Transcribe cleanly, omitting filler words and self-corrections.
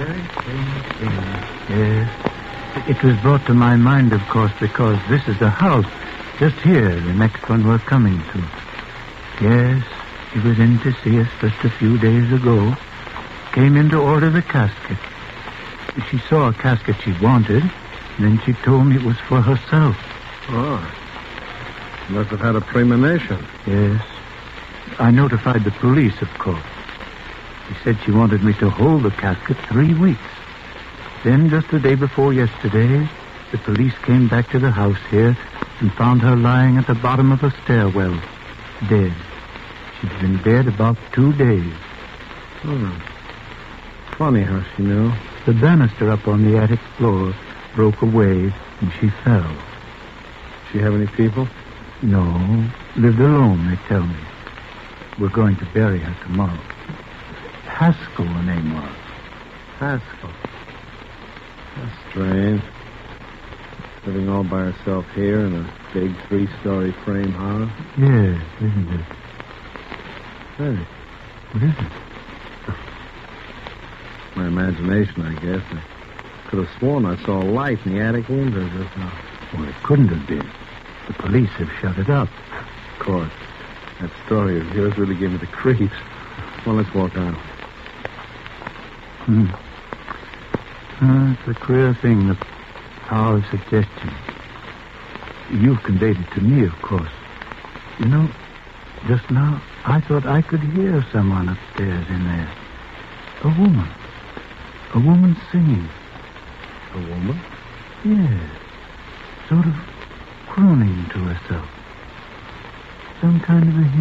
very strange thing. Yes. It was brought to my mind, of course, because this is the house just here, the next one we're coming to. Yes, she was in to see us just a few days ago. Came in to order the casket. She saw a casket she wanted, and then she told me it was for herself. Oh. She must have had a premonition. Yes. I notified the police, of course. She said she wanted me to hold the casket 3 weeks. Then, just the day before yesterday, the police came back to the house here and found her lying at the bottom of a stairwell, dead. She'd been dead about 2 days. Funny how she knew. The banister up on the attic floor broke away, and she fell. She have any people? No, lived alone, they tell me. We're going to bury her tomorrow. Haskell, her name was. Haskell. That's strange. Living all by herself here in a big 3-story frame house. Yes, isn't it? Hey, What is it? my imagination, I guess. I could have sworn I saw a light in the attic window just now. Well, it couldn't have been. The police have shut it up. Of course. That story of yours really gave me the creeps. Well, let's walk out. It's a queer thing, the power of suggestion. You've conveyed it to me, of course. You know, just now, I thought I could hear someone upstairs in there. A woman. A woman singing. A woman? Yes. Sort of crooning to herself. Some kind of a hymn.